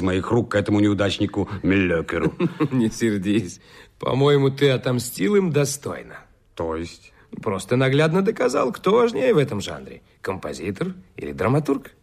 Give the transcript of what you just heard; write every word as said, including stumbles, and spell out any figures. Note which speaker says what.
Speaker 1: моих рук к этому неудачнику Миллёкеру.
Speaker 2: Не сердись. По-моему, ты отомстил им достойно.
Speaker 1: То есть?
Speaker 2: Просто наглядно доказал, кто важнее в этом жанре. Композитор или драматург.